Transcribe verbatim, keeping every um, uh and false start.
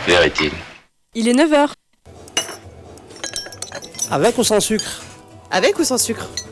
Quelle heure est-il? Il est neuf heures. Avec ou sans sucre? Avec ou sans sucre?